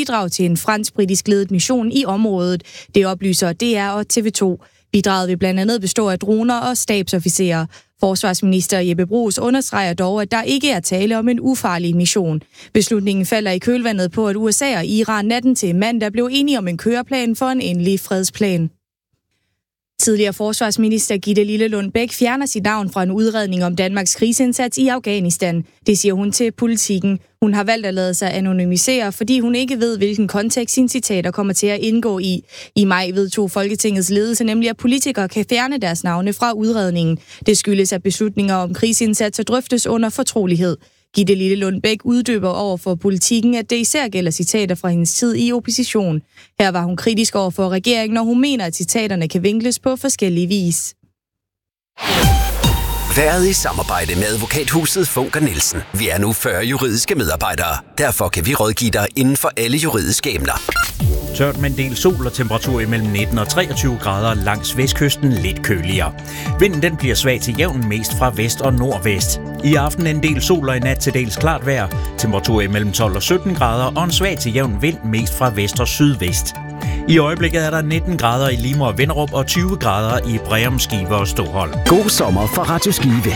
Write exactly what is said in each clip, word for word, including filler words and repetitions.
bidrag til en fransk-britisk ledet mission i området. Det oplyser D R og T V to. Bidraget vil blandt andet bestå af droner og stabsofficerer. Forsvarsminister Jeppe Bruus understreger dog, at der ikke er tale om en ufarlig mission. Beslutningen falder i kølvandet på, at U S A og Iran natten til mandag blev enige om en køreplan for en endelig fredsplan. Tidligere forsvarsminister Gitte Lillelund Bech fjerner sit navn fra en udredning om Danmarks krigsindsats i Afghanistan. Det siger hun til Politiken. Hun har valgt at lade sig anonymisere, fordi hun ikke ved, hvilken kontekst sine citater kommer til at indgå i. I maj vedtog Folketingets ledelse nemlig, at politikere kan fjerne deres navne fra udredningen. Det skyldes, at beslutninger om krigsindsatser drøftes under fortrolighed. Gitte Lillelund Bech uddyber over for Politiken, at det især gælder citater fra hendes tid i opposition. Her var hun kritisk over for regeringen, og hun mener, at citaterne kan vinkles på forskellige vis. Været i samarbejde med advokathuset Funker Nielsen. Vi er nu fyrre juridiske medarbejdere. Derfor kan vi rådgive dig inden for alle juridiske emner. Tørt med en del sol og temperatur imellem nitten og treogtyve grader langs vestkysten lidt køligere. Vinden den bliver svag til jævn mest fra vest og nordvest. I aften en del sol og i nat til dels klart vejr. Temperatur imellem tolv og sytten grader og en svag til jævn vind mest fra vest og sydvest. I øjeblikket er der nitten grader i Limo og Vinderup og tyve grader i Breum, Skive og Stoholm. God sommer fra Radio Skive.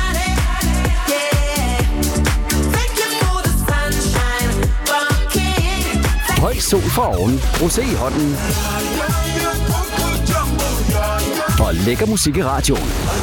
Høj sol for oven, rosé i hånden og lækker musik i radioen.